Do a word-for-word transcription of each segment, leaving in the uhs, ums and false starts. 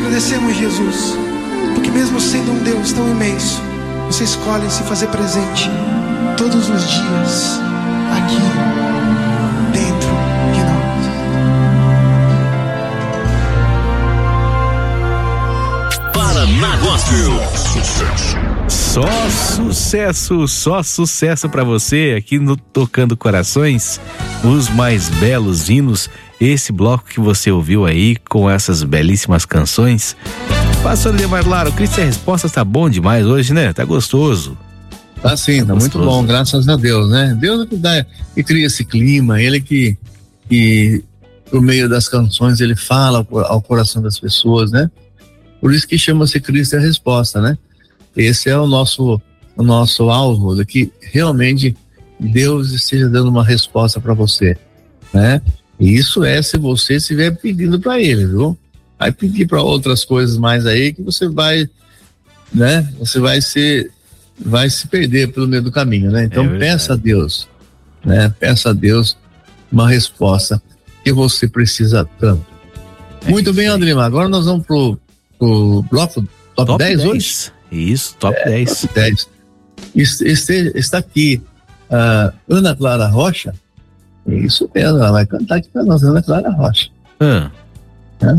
agradecemos, Jesus, porque mesmo sendo um Deus tão imenso, você escolhe se fazer presente todos os dias aqui dentro de nós. Paraná Gospel. Só sucesso, só sucesso pra você aqui no Tocando Corações, os mais belos hinos. Esse bloco que você ouviu aí com essas belíssimas canções. Pastor Ademar Lara, o Cristo e a Resposta tá bom demais hoje, né? Tá gostoso. Tá sim, tá, tá muito bom, graças a Deus, né? Deus é que dá, que cria esse clima, Ele que, que por meio das canções Ele fala ao coração das pessoas, né? Por isso que chama-se Cristo e a Resposta, né? Esse é o nosso, o nosso alvo, de que realmente Deus esteja dando uma resposta para você, né? E isso é se você estiver pedindo para Ele, viu? Vai pedir para outras coisas mais aí que você vai, né? Você vai se, vai se perder pelo meio do caminho, né? Então é peça a Deus, né? Peça a Deus uma resposta que você precisa tanto. É Muito bem, Andrima, agora nós vamos pro, pro bloco top, top dez, dez hoje? Isso, top é, dez. Top dez. Este, está aqui a uh, Ana Clara Rocha. Isso mesmo, ela vai cantar aqui para nós, Ana Clara Rocha. Ah. É?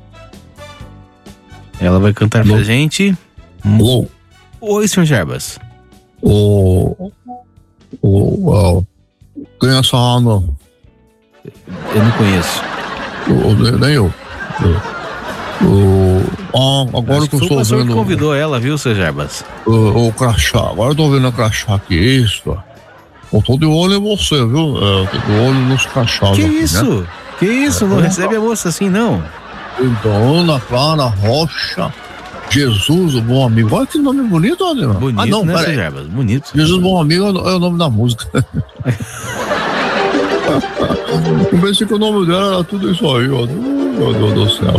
Ela vai cantar Alô. Pra gente. Alô. Oi, senhor Jarbas. O. O. o quem é essa Ana? Eu não conheço. O, nem eu. O, ah, agora que eu estou vendo. Que convidou ela, viu, senhor Jarbas? O, o crachá. Agora eu tô vendo a crachá aqui, isso. Eu tô de olho em você, viu? É, tô de olho nos crachás. Que aqui, isso? Né? Que isso? É, não recebe a moça assim, não? Então, Ana Clara Rocha, Jesus, o bom amigo. Olha que nome bonito, André. Bonito, ah, não, né, senhor Jarbas? Bonito. Jesus, bom amigo, é o nome da música. Eu pensei que o nome dela era tudo isso aí, ó. Meu Deus do céu.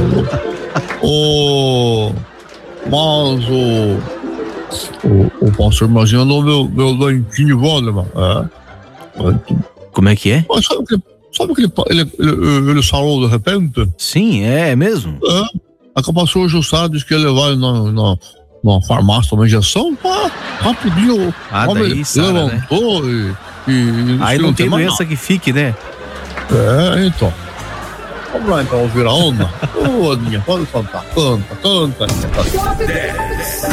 O... Mas o... O, o pastor imagina o meu, meu lentinho, Valdemar. É. Como é que é? Mas sabe que, sabe que ele, ele, ele, ele falou de repente? Sim, é mesmo? É. A que o pastor Jussara disse que ele vai na, na, na farmácia tomar injeção, pá, rapidinho. Ah, daí Sara, levantou, né? e, e aí não, não tem doença que fique, né? É, então. Vamos lá então, ouvir a onda. Ô, Aninha, pode cantar. Canta, canta, canta.